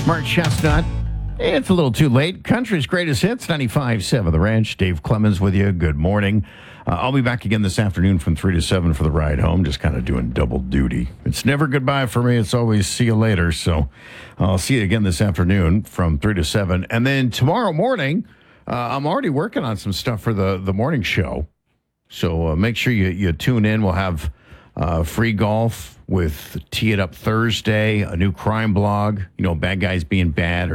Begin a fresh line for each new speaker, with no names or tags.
Mark Chestnut. It's a little too late. Country's greatest hits, 95.7 The Ranch. Dave Clemens with you. Good morning. I'll be back again this afternoon from 3 to 7 for the ride home, just kind of doing double duty. It's never goodbye for me. It's always see you later. So I'll see you again this afternoon from 3 to 7. And then tomorrow morning, I'm already working on some stuff for the morning show. So make sure you tune in. We'll have free golf with Tee It Up Thursday, a new crime blog, bad guys being bad, or